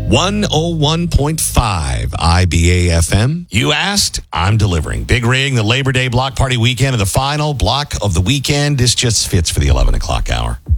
101.5 IBA FM. You asked, I'm delivering. Big Rig, the Labor Day block party weekend, of the final block of the weekend. This just fits for the 11 o'clock hour.